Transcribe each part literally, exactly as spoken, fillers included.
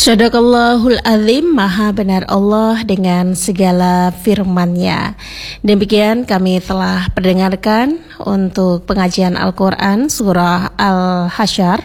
Shadaqallahul Azim, Maha benar Allah dengan segala firman-Nya. Demikian kami telah mendengarkan untuk pengajian Al-Quran Surah Al-Hasyr,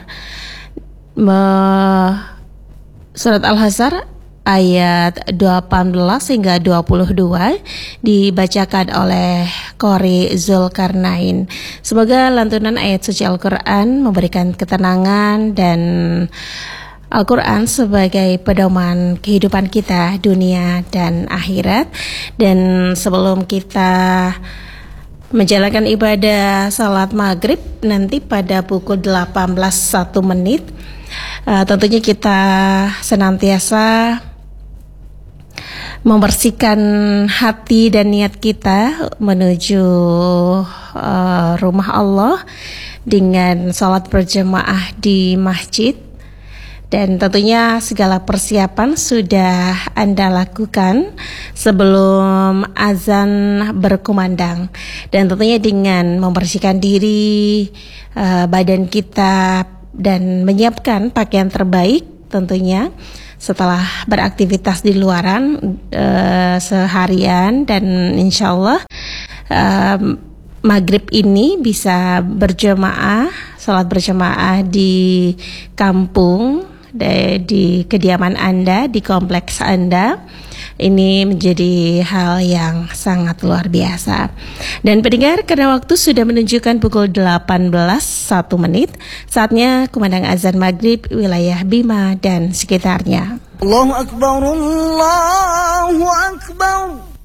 Surat Al-Hasyr ayat delapan belas hingga dua puluh dua dibacakan oleh Qori Zulkarnain. Semoga lantunan ayat suci Al-Quran memberikan ketenangan dan Al-Quran sebagai pedoman kehidupan kita dunia dan akhirat. Dan sebelum kita menjalankan ibadah salat maghrib nanti pada pukul delapan belas satu menit, uh, tentunya kita senantiasa membersihkan hati dan niat kita menuju uh, rumah Allah dengan salat berjamaah di masjid. Dan tentunya segala persiapan sudah Anda lakukan sebelum azan berkumandang. Dan tentunya dengan membersihkan diri, uh, badan kita, dan menyiapkan pakaian terbaik tentunya setelah beraktivitas di luaran uh, seharian. Dan insya Allah uh, maghrib ini bisa berjamaah, salat berjamaah di kampung, di kediaman Anda, di kompleks Anda. Ini menjadi hal yang sangat luar biasa. Dan pendengar, karena waktu sudah menunjukkan pukul delapan belas satu menit, saatnya kumandang azan maghrib wilayah Bima dan sekitarnya. Allahu Akbar, Allahu Akbar.